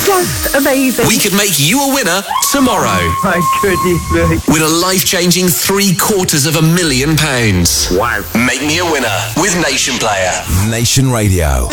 Just amazing. We could make you a winner tomorrow. My goodness me. With a life-changing £750,000. Wow. Make me a winner with Nation Player. Nation Radio.